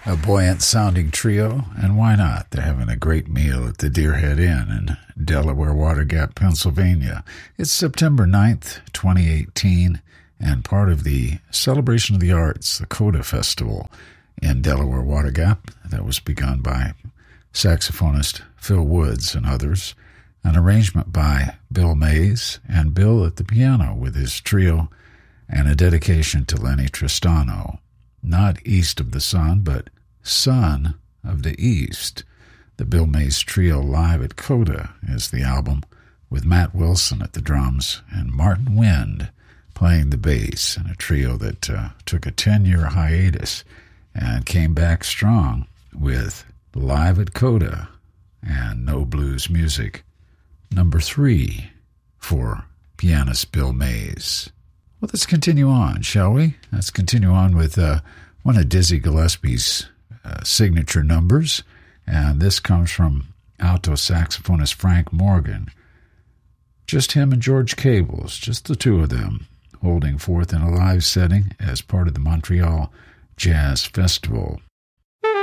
A buoyant-sounding trio, and why not? They're having a great meal at the Deerhead Inn in Delaware Water Gap, Pennsylvania. It's September 9th, 2018, and part of the Celebration of the Arts, the Coda Festival in Delaware Water Gap, that was begun by saxophonist Phil Woods and others, an arrangement by Bill Mays, and Bill at the piano with his trio, and a dedication to Lenny Tristano. Not East of the Sun, but Son of the East. The Bill Mays Trio live at Coda is the album, with Matt Wilson at the drums and Martin Wind playing the bass, in a trio that took a 10-year hiatus and came back strong with Live at Coda and No Blues Music, number 3 for pianist Bill Mays. Well, let's continue on, shall we? Let's continue on with one of Dizzy Gillespie's signature numbers, and this comes from alto saxophonist Frank Morgan. Just him and George Cables, just the two of them, holding forth in a live setting as part of the Montreal Jazz Festival.